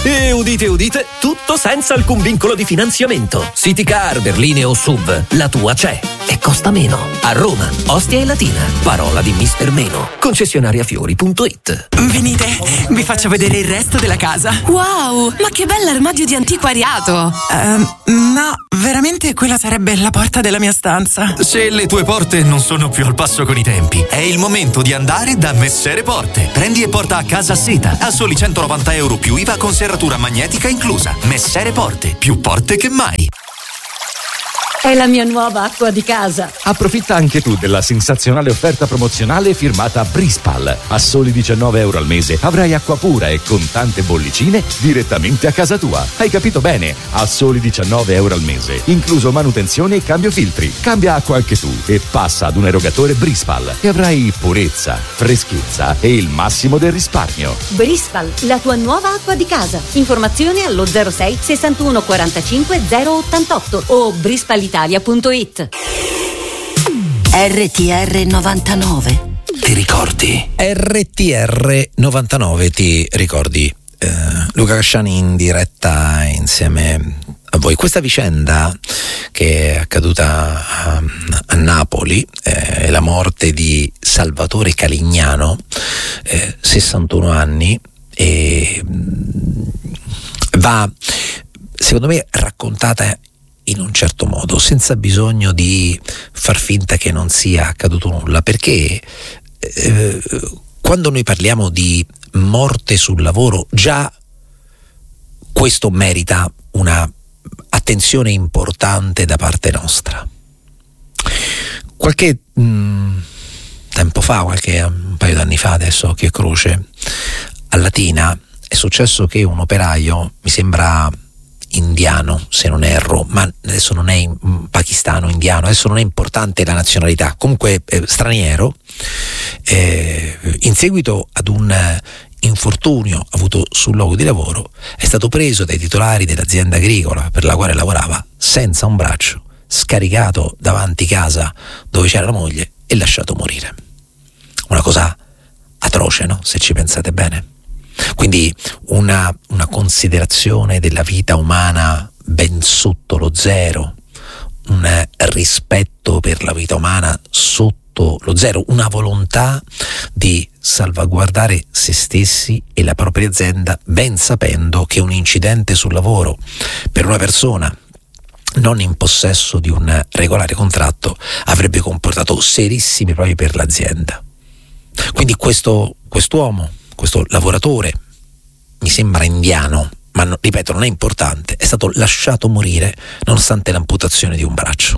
E udite udite, tutto senza alcun vincolo di finanziamento. Citicar, berline o SUV, la tua c'è. E costa meno. A Roma, Ostia e Latina. Parola di Mister Meno. Concessionariafiori.it. Venite, vi faccio vedere il resto della casa. Wow, ma che bell'armadio di antiquariato. No, veramente quella sarebbe la porta della mia stanza. Se le tue porte non sono più al passo con i tempi, è il momento di andare da Messere Porte. Prendi e porta a casa seta a soli €190 più IVA con serratura magnetica inclusa. Messere Porte, più porte che mai. È la mia nuova acqua di casa. Approfitta anche tu della sensazionale offerta promozionale firmata Brispal. A soli €19 al mese avrai acqua pura e con tante bollicine direttamente a casa tua. Hai capito bene? A soli €19 al mese, incluso manutenzione e cambio filtri. Cambia acqua anche tu e passa ad un erogatore Brispal e avrai purezza, freschezza e il massimo del risparmio. Brispal, la tua nuova acqua di casa. Informazioni allo 06 61 45 088 o brispalitalia.it. RTR 99. Ti ricordi? RTR 99, ti ricordi? Luca Casciani in diretta insieme a voi. Questa vicenda che è accaduta a Napoli, la morte di Salvatore Calignano, 61 anni, e va, secondo me, raccontata in un certo modo, senza bisogno di far finta che non sia accaduto nulla, perché quando noi parliamo di morte sul lavoro, già questo merita una attenzione importante da parte nostra. Qualche tempo fa, un paio d'anni fa adesso, occhio e croce, a Latina è successo che un operaio, mi sembra indiano se non erro, ma adesso non è pakistano, indiano, adesso non è importante la nazionalità, comunque straniero, in seguito ad un infortunio avuto sul luogo di lavoro è stato preso dai titolari dell'azienda agricola per la quale lavorava senza un braccio, scaricato davanti casa dove c'era la moglie e lasciato morire. Una cosa atroce, no? Se ci pensate bene. Quindi una considerazione della vita umana ben sotto lo zero, un rispetto per la vita umana sotto lo zero, una volontà di salvaguardare se stessi e la propria azienda, ben sapendo che un incidente sul lavoro per una persona non in possesso di un regolare contratto avrebbe comportato serissimi proprio per l'azienda. Quindi quest'uomo, questo lavoratore, mi sembra indiano, ma ripeto, non è importante, è stato lasciato morire nonostante l'amputazione di un braccio.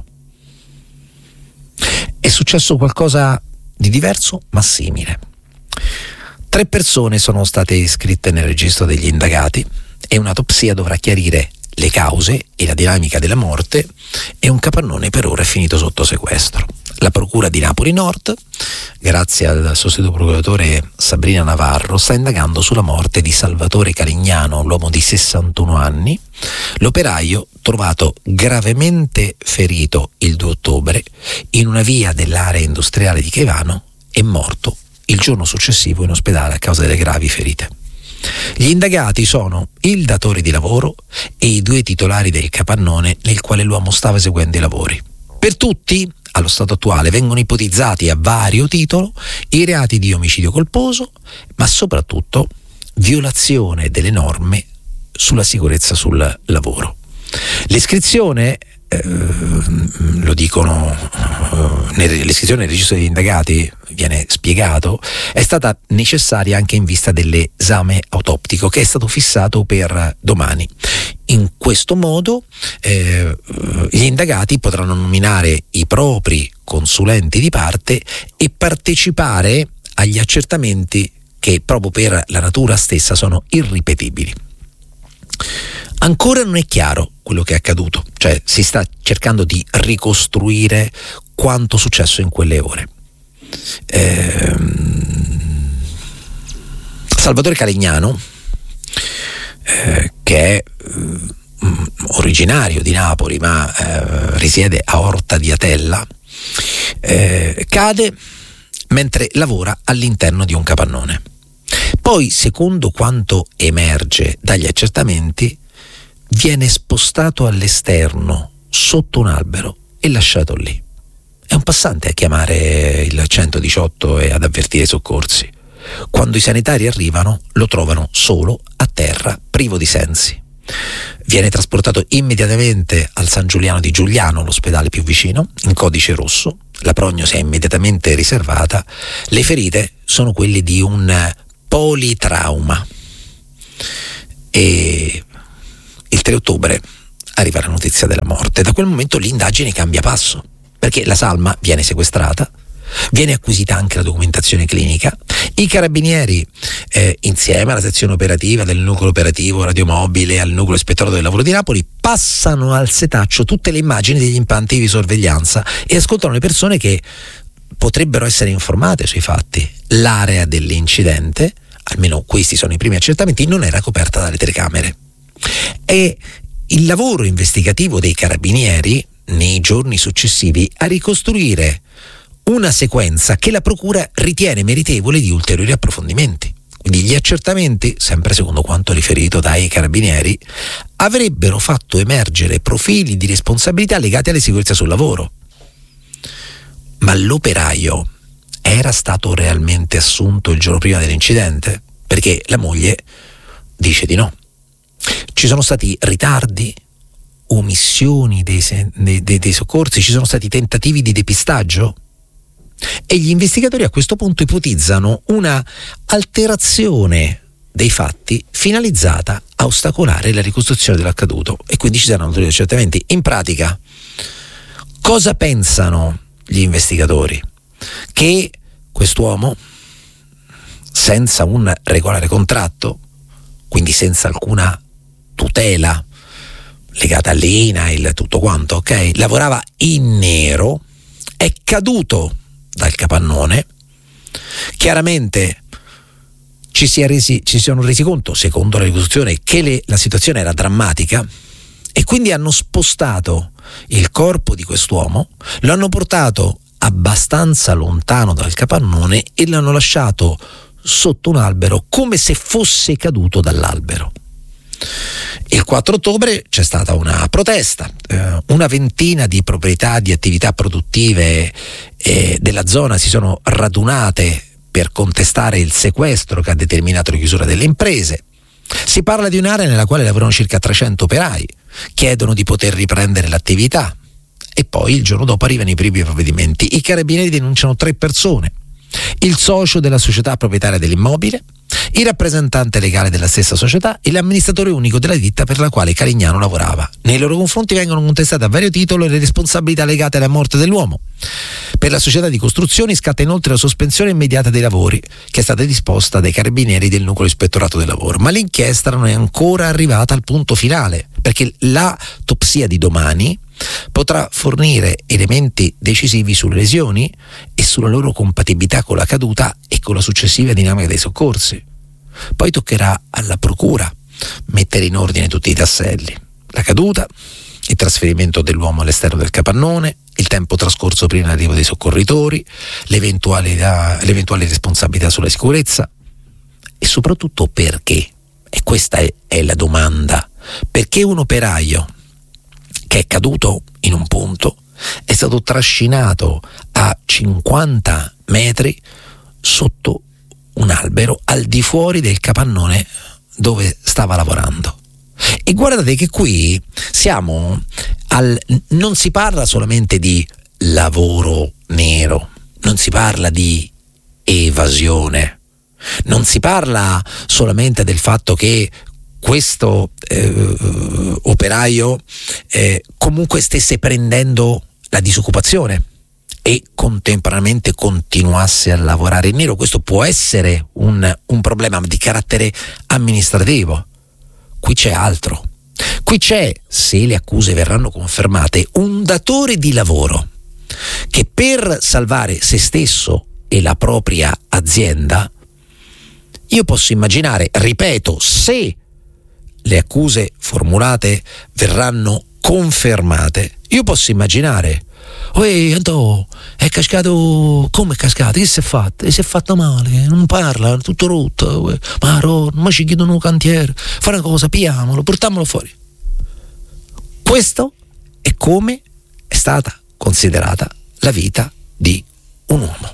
È successo qualcosa di diverso ma simile. 3 persone sono state iscritte nel registro degli indagati e un'autopsia dovrà chiarire le cause e la dinamica della morte, e un capannone per ora è finito sotto sequestro. La Procura di Napoli Nord, grazie al sostituto procuratore Sabrina Navarro, sta indagando sulla morte di Salvatore Calignano, l'uomo di 61 anni, l'operaio trovato gravemente ferito il 2 ottobre in una via dell'area industriale di Caivano e morto il giorno successivo in ospedale a causa delle gravi ferite. Gli indagati sono il datore di lavoro e i 2 titolari del capannone nel quale l'uomo stava eseguendo i lavori. Per tutti, allo stato attuale, vengono ipotizzati a vario titolo i reati di omicidio colposo, ma soprattutto violazione delle norme sulla sicurezza sul lavoro. L'iscrizione, lo dicono, l'iscrizione nel registro degli indagati, viene spiegato, è stata necessaria anche in vista dell'esame autoptico che è stato fissato per domani. In questo modo gli indagati potranno nominare i propri consulenti di parte e partecipare agli accertamenti che proprio per la natura stessa sono irripetibili. Ancora non è chiaro quello che è accaduto, cioè si sta cercando di ricostruire quanto successo in quelle ore. Salvatore Calignano, che è originario di Napoli ma risiede a Orta di Atella, cade mentre lavora all'interno di un capannone. Poi, secondo quanto emerge dagli accertamenti, viene spostato all'esterno, sotto un albero e lasciato lì. È un passante a chiamare il 118 e ad avvertire i soccorsi. Quando i sanitari arrivano, lo trovano solo a terra, privo di sensi. Viene trasportato immediatamente al San Giuliano di Giuliano, l'ospedale più vicino, in codice rosso. La prognosi è immediatamente riservata. Le ferite sono quelle di un politrauma. E il 3 ottobre arriva la notizia della morte. Da quel momento l'indagine cambia passo, perché la salma viene sequestrata, viene acquisita anche la documentazione clinica. I carabinieri, insieme alla sezione operativa del nucleo operativo radiomobile, al nucleo ispettorato del lavoro di Napoli, passano al setaccio tutte le immagini degli impianti di sorveglianza e ascoltano le persone che potrebbero essere informate sui fatti. L'area dell'incidente, almeno questi sono i primi accertamenti, non era coperta dalle telecamere. E il lavoro investigativo dei carabinieri nei giorni successivi a ricostruire una sequenza che la procura ritiene meritevole di ulteriori approfondimenti. Quindi gli accertamenti, sempre secondo quanto riferito dai carabinieri, avrebbero fatto emergere profili di responsabilità legati alle sicurezze sul lavoro. Ma l'operaio era stato realmente assunto il giorno prima dell'incidente? Perché la moglie dice di no. Ci sono stati ritardi, omissioni dei soccorsi, ci sono stati tentativi di depistaggio? E gli investigatori a questo punto ipotizzano una alterazione dei fatti finalizzata a ostacolare la ricostruzione dell'accaduto, e quindi ci saranno ulteriori accertamenti. In pratica, cosa pensano gli investigatori? Che quest'uomo, senza un regolare contratto, quindi senza alcuna tutela legata all'INAIL, tutto quanto, ok? Lavorava in nero, è caduto dal capannone. Chiaramente ci sono resi conto, secondo la ricostruzione, che la situazione era drammatica, e quindi hanno spostato il corpo di quest'uomo, lo hanno portato abbastanza lontano dal capannone e l'hanno lasciato sotto un albero come se fosse caduto dall'albero. Il 4 ottobre c'è stata una protesta, una ventina di proprietà di attività produttive della zona si sono radunate per contestare il sequestro che ha determinato la chiusura delle imprese. Si parla di un'area nella quale lavorano circa 300 operai, chiedono di poter riprendere l'attività, e poi il giorno dopo arrivano i primi provvedimenti. I carabinieri denunciano 3 persone: il socio della società proprietaria dell'immobile, il rappresentante legale della stessa società e l'amministratore unico della ditta per la quale Carignano lavorava. Nei loro confronti vengono contestate a vario titolo le responsabilità legate alla morte dell'uomo. Per la società di costruzioni scatta inoltre la sospensione immediata dei lavori, che è stata disposta dai carabinieri del nucleo ispettorato del lavoro. Ma l'inchiesta non è ancora arrivata al punto finale, perché l'autopsia di domani potrà fornire elementi decisivi sulle lesioni e sulla loro compatibilità con la caduta e con la successiva dinamica dei soccorsi. Poi toccherà alla procura mettere in ordine tutti i tasselli: la caduta, il trasferimento dell'uomo all'esterno del capannone, il tempo trascorso prima dell'arrivo dei soccorritori, l'eventuale responsabilità sulla sicurezza, e soprattutto perché, e questa è la domanda, perché un operaio che è caduto in un punto è stato trascinato a 50 metri sotto un albero al di fuori del capannone dove stava lavorando. E guardate che qui siamo non si parla solamente di lavoro nero, non si parla di evasione, non si parla solamente del fatto che questo operaio comunque stesse prendendo la disoccupazione e contemporaneamente continuasse a lavorare in nero. Questo può essere un problema di carattere amministrativo. Qui c'è altro. Qui c'è, se le accuse verranno confermate, un datore di lavoro che per salvare se stesso e la propria azienda, io posso immaginare, ripeto, se le accuse formulate verranno confermate, io posso immaginare Anto, è cascato. Come è cascato? Che si è fatto? Si è fatto male, non parla, tutto rotto. Ma ci chiedono un cantiere. Fa una cosa, piamolo, portiamolo fuori. Questo è come è stata considerata la vita di un uomo.